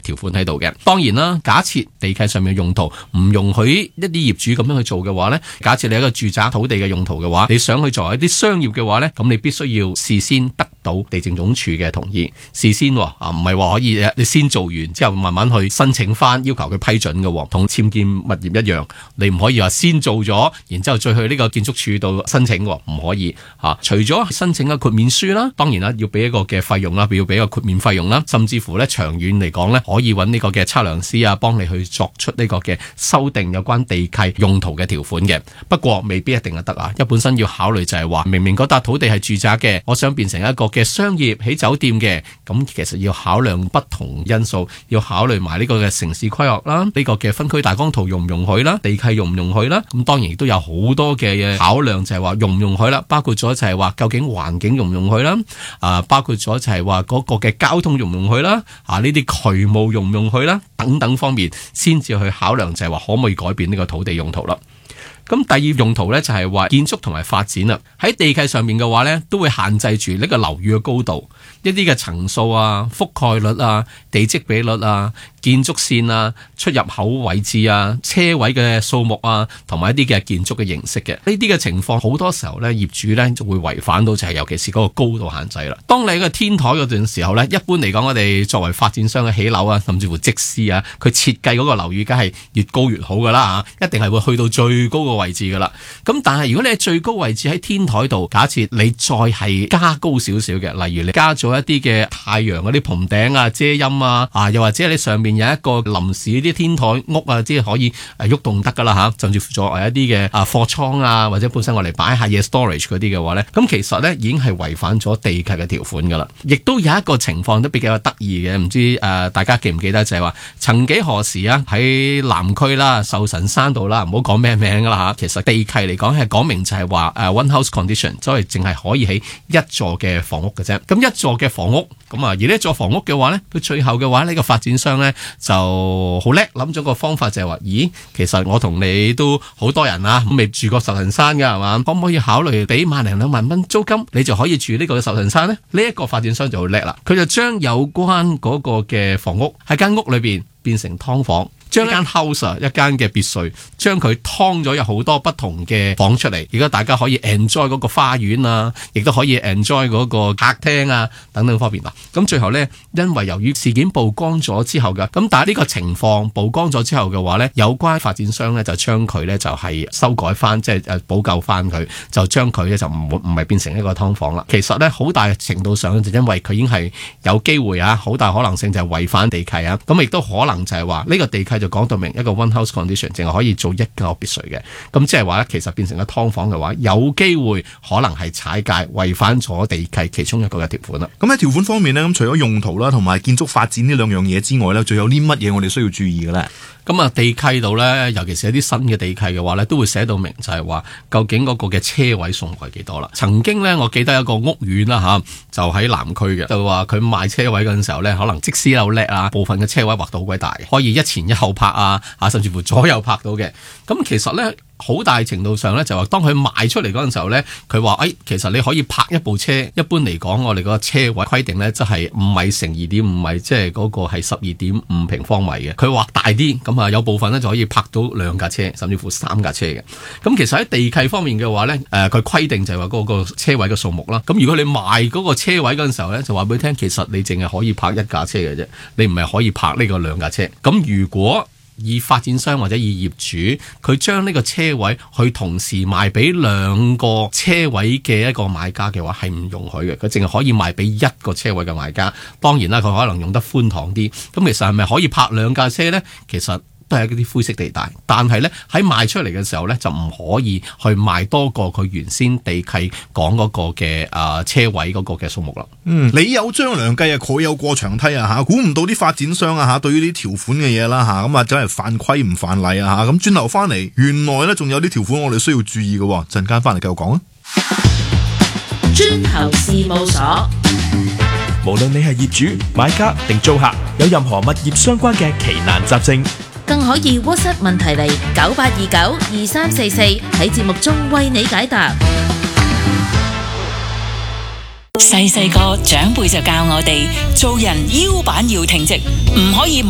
條款喺度嘅。當然啦，假設地契上面嘅用途唔容許一啲業主咁樣去做嘅話呢，假設你係一個住宅土地嘅用途嘅話，你想去作為一啲商業嘅話呢，咁你必須要事先得到地政總署嘅同意，事先唔係話可以你先做完之後慢慢去申請翻要求佢批准嘅，同僭建物業一樣，你唔可以話先做咗，然之後再去呢個建築署度申請，唔可以除咗申請嘅豁免書啦，當然啦要俾一個嘅費用啦，要俾一個豁免費用啦，甚至乎咧長遠嚟講咧可以揾呢個嘅測量師啊，幫你去作出呢個嘅修訂有關地契用途嘅條款嘅。不過未必一定係得啊，因為本身要考慮就係話，明明嗰笪土地係住宅嘅，我想變成一個嘅商業起酒店嘅，咁其實要考量不同因素，要考慮埋呢個嘅城市規劃啦，呢個嘅分區大綱圖容唔容許啦，地契容唔容許啦，咁當然亦都有好多嘅考量，就係話容唔容許啦，包括咗就係話究竟環境容唔容許啦，包括咗就係話嗰個嘅交通容唔容許啦，呢啲渠務容唔容許啦，等等方面先至去考量，就係話可唔可以改變呢個土地用途啦。咁第二用途呢，就係話建築同埋發展啦，喺地契上面嘅話呢，都會限制住呢個樓宇嘅高度，一啲嘅層數啊、覆蓋率啊、地積比率啊、建築線啊、出入口位置啊、車位嘅數目啊，同埋一啲嘅建築嘅形式嘅，呢啲嘅情況好多時候呢，業主呢就會違反到，就係尤其是嗰個高度限制啦。當你喺個天台嗰段時候呢，一般嚟講我哋作為發展商嘅起樓啊，甚至乎則師啊，佢設計嗰個樓宇梗係越高越好噶啦，一定係會去到最高個位置噶啦。咁但係如果你係最高位置喺天台度，假設你再係加高少少嘅，例如你加咗一啲嘅太陽嗰啲棚頂啊、遮陰啊，又或者你上面有一個臨時啲天台屋啊，即係可以喐動得噶啦吓，甚至乎作為一啲嘅貨倉啊，或者本身我哋擺下嘢 storage 嗰啲嘅話咧，咁其實咧已經係違反咗地契嘅條款噶啦。亦都有一個情況都比較得意嘅，唔知大家記唔記得，就係話曾幾何時啊，喺南區啦、壽臣山度啦，唔好講咩名噶啦吓，其實地契嚟講係講明就係話one house condition，所以淨係可以起一座嘅房屋嘅啫。咁一座嘅房屋咁而呢一座房屋嘅話咧，佢最後嘅話呢個發展商咧就好叻，諗咗個方法就係話，咦，其實我同你都好多人啊，未住過壽臣山噶係嘛，可唔可以考慮俾1萬零2萬蚊租金，你就可以住呢個壽臣山呢？呢一個發展商就好叻啦，佢就將有關嗰個嘅房屋喺間屋裏邊變成劏房。將一間 house 一間嘅別墅，將佢劏咗有好多不同嘅房出嚟，而家大家可以 enjoy 嗰個花園啊，亦都可以 enjoy 嗰個客廳啊等等方面啦。咁最後呢，因為由於事件曝光咗之後嘅，咁但係呢個情況曝光咗之後嘅話呢，有關發展商呢就將佢呢就係修改翻，即係補救翻佢，就將佢呢就唔係變成一個劏房啦。其實呢，好大程度上就因為佢已經係有機會啊，好大可能性就係違反地契啊，咁亦都可能就係話呢個地契就講到明一個 one house condition， 淨係可以做一個別墅嘅，咁即係話咧，其實變成個劏房嘅話，有機會可能係踩界，違反咗地契其中一個嘅條款啦。 咁喺條款方面呢，咁除咗用途啦，同埋建築發展呢兩樣嘢之外呢，仲有啲乜嘢我哋需要注意嘅咧？ 咁地契度咧，尤其是一啲新嘅地契嘅話咧，都會寫到明，就係話究竟嗰個嘅車位數目係幾多啦。曾經咧，我記得有一個屋苑啦吓，就喺南區嘅，就話佢賣車位嗰陣時候咧，可能即使好叻啊，部分嘅車位劃到好鬼大，可以一前一後泊啊，甚至乎左右泊到嘅。咁其實咧，好大程度上咧，就話當佢賣出嚟嗰陣時候咧，佢話其實你可以泊一部車。一般嚟講，我哋嗰個車位規定咧，即係5米乘2.5米，即係嗰個係12.5平方米嘅。佢話大啲，咁有部分咧就可以泊到2架車，甚至乎3架車嘅。咁其實喺地契方面嘅話咧，佢規定就係話嗰個車位嘅數目啦。咁如果你賣嗰個車位嗰陣時候咧，就話俾你聽，其實你淨係可以泊1架車嘅啫，你唔係可以泊呢個2架車。咁如果以發展商或者以業主，佢將呢個車位去同時賣俾2個車位嘅一個買家嘅話，係唔容許嘅。佢淨係可以賣俾1個車位嘅買家。當然啦，佢可能用得寬敞啲。咁其實係咪可以泊2架車呢？其實都係一啲灰色地帶。但係呢，喺賣出嚟嘅時候呢，就唔可以去賣多過佢原先地契講嗰個嘅車位嗰個嘅數目啦。 你有張良計啊，佢有過牆梯啊吓，估唔到啲發展商啊吓，對於啲條款嘅嘢啦吓，咁啊真係犯規唔犯例啊吓。咁轉頭翻嚟，原來呢仲有啲條款我哋需要注意嘅，陣間翻嚟繼續講啊。 磚頭事務所， 無論你係業主、買家定租客，有任何物業相關嘅奇難雜症， 更可以 WhatsApp 問題嚟98292344喺節目中為你解答。 細細個長輩就教我哋做人腰板要挺直，唔可以